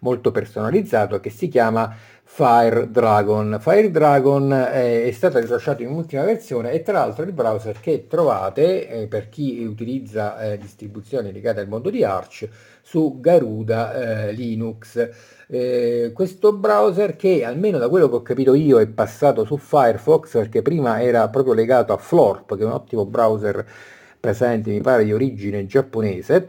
molto personalizzato che si chiama Fire Dragon. Fire Dragon è stato rilasciato in ultima versione e tra l'altro il browser che trovate per chi utilizza distribuzioni legate al mondo di Arch su Garuda Linux. Questo browser che almeno da quello che ho capito io è passato su Firefox, perché prima era proprio legato a Florp, che è un ottimo browser presente mi pare di origine giapponese,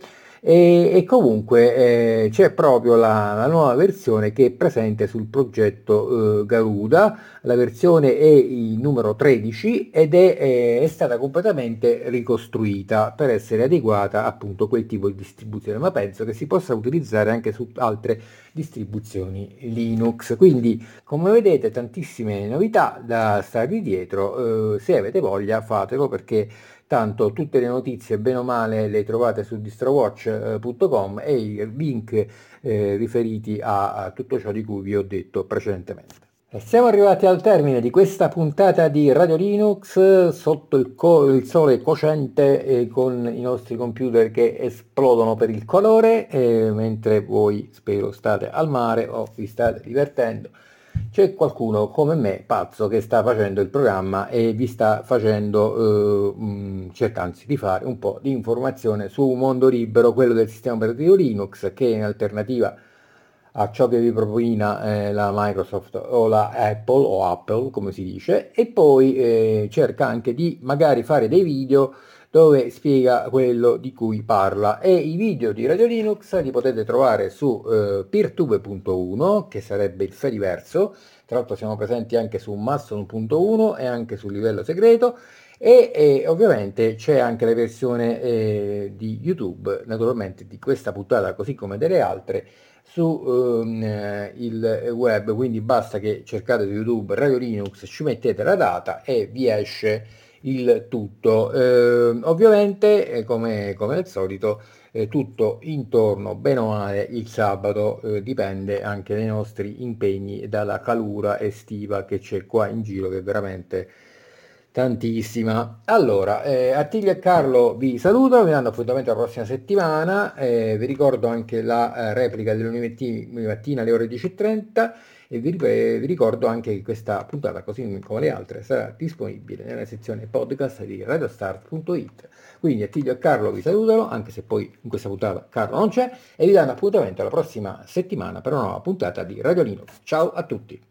e comunque c'è proprio la nuova versione che è presente sul progetto Garuda. La versione è il numero 13 ed è stata completamente ricostruita per essere adeguata appunto a quel tipo di distribuzione, ma penso che si possa utilizzare anche su altre distribuzioni Linux. Quindi come vedete tantissime novità da starvi dietro, se avete voglia fatelo, perché tanto tutte le notizie bene o male le trovate su distrowatch.com e i link riferiti a tutto ciò di cui vi ho detto precedentemente. E siamo arrivati al termine di questa puntata di Radio Linux sotto il sole cocente con i nostri computer che esplodono per il colore, mentre voi spero state al mare o vi state divertendo. C'è qualcuno come me pazzo che sta facendo il programma e vi sta facendo cercando di fare un po' di informazione su un mondo libero, quello del sistema operativo Linux, che in alternativa a ciò che vi propina la Microsoft o la Apple come si dice, e poi cerca anche di magari fare dei video dove spiega quello di cui parla. E i video di Radio Linux li potete trovare su peertube.1, che sarebbe il Fediverso. Tra l'altro siamo presenti anche su Mastodon.1 e anche sul livello segreto, e ovviamente c'è anche la versione di YouTube, naturalmente, di questa puntata così come delle altre su il web, quindi basta che cercate su YouTube Radio Linux, ci mettete la data e vi esce il tutto. Ovviamente come al solito tutto intorno bene o male il sabato, dipende anche dai nostri impegni e dalla calura estiva che c'è qua in giro, che è veramente tantissima. Allora, Attilio e Carlo vi salutano, vi danno appuntamento la prossima settimana. Vi ricordo anche la replica del lunedì mattina alle ore 10:30 e vi ricordo anche che questa puntata, così come le altre, sarà disponibile nella sezione podcast di radiostart.it. Quindi Attilio e Carlo vi salutano, anche se poi in questa puntata Carlo non c'è, e vi danno appuntamento alla prossima settimana per una nuova puntata di Radio Linux. Ciao a tutti!